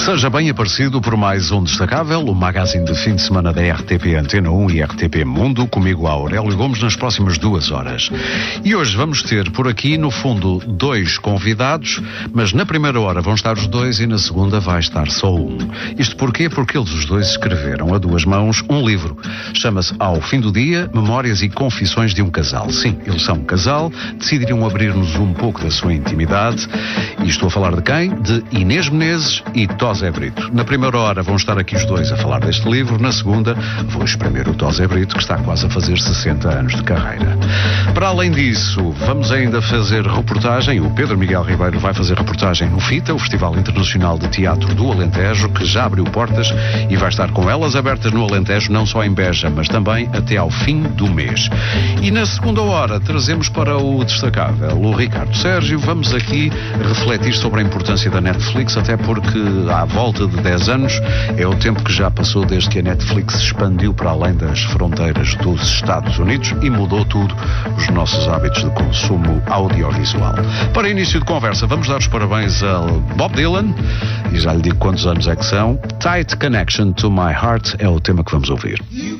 Seja bem aparecido por mais um Destacável, o magazine de fim de semana da RTP Antena 1 e RTP Mundo, comigo Aurélio Gomes, nas próximas 2 horas. E hoje vamos ter por aqui, no fundo, 2 convidados, mas na primeira hora vão estar os 2 e na segunda vai estar só um. Isto porquê? Porque eles os 2 escreveram a 2 mãos um livro. Chama-se Ao Fim do Dia, Memórias e Confissões de um Casal. Sim, eles são um casal, decidiram abrir-nos um pouco da sua intimidade. E estou a falar de quem? De Inês Menezes e Tosé Brito. Na primeira hora vão estar aqui os 2 a falar deste livro, na segunda vou espremer o Tosé Brito, que está quase a fazer 60 anos de carreira. Para além disso, vamos ainda fazer reportagem, o Pedro Miguel Ribeiro vai fazer reportagem no FITA, o Festival Internacional de Teatro do Alentejo, que já abriu portas e vai estar com elas abertas no Alentejo, não só em Beja, mas também até ao fim do mês. E na segunda hora trazemos para o Destacável o Ricardo Sérgio. Vamos aqui refletir sobre a importância da Netflix, até porque à volta de 10 anos é o tempo que já passou desde que a Netflix se expandiu para além das fronteiras dos Estados Unidos e mudou tudo, os nossos hábitos de consumo audiovisual. Para início de conversa, vamos dar os parabéns a Bob Dylan, e já lhe digo quantos anos é que são. Tight Connection to My Heart é o tema que vamos ouvir.